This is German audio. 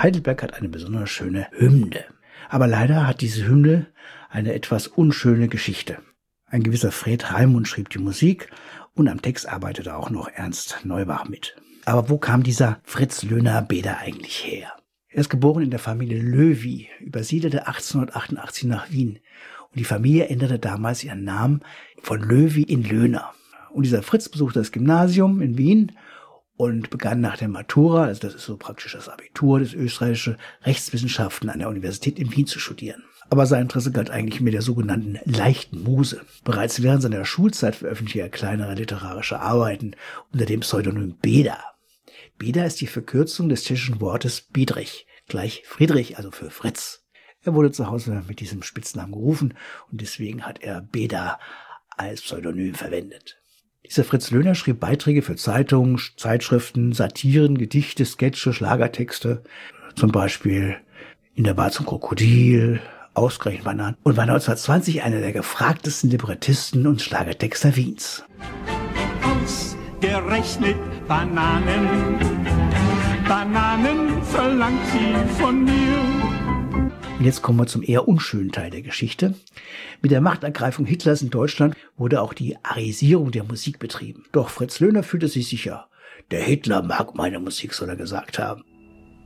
Heidelberg hat eine besonders schöne Hymne. Aber leider hat diese Hymne eine etwas unschöne Geschichte. Ein gewisser Fred Raimund schrieb die Musik und am Text arbeitete auch noch Ernst Neubach mit. Aber wo kam dieser Fritz Löhner Beder eigentlich her? Er ist geboren in der Familie Löwy, übersiedelte 1888 nach Wien. Und die Familie änderte damals ihren Namen von Löwy in Löhner. Und dieser Fritz besuchte das Gymnasium in Wien und begann nach der Matura, also das ist so praktisch das Abitur, das österreichische Rechtswissenschaften an der Universität in Wien zu studieren. Aber sein Interesse galt eigentlich mit der sogenannten leichten Muse. Bereits während seiner Schulzeit veröffentlichte er kleinere literarische Arbeiten unter dem Pseudonym Beda. Beda ist die Verkürzung des tschechischen Wortes Bedrich, gleich Friedrich, also für Fritz. Er wurde zu Hause mit diesem Spitznamen gerufen und deswegen hat er Beda als Pseudonym verwendet. Dieser Fritz Löhner schrieb Beiträge für Zeitungen, Zeitschriften, Satiren, Gedichte, Sketche, Schlagertexte, zum Beispiel In der Bar zum Krokodil, Ausgerechnet Bananen, und war 1920 einer der gefragtesten Librettisten und Schlagertexter Wiens. Ausgerechnet Bananen, Bananen verlangt sie von mir. Und jetzt kommen wir zum eher unschönen Teil der Geschichte. Mit der Machtergreifung Hitlers in Deutschland wurde auch die Arisierung der Musik betrieben. Doch Fritz Löhner fühlte sich sicher. Der Hitler mag meine Musik, soll er gesagt haben.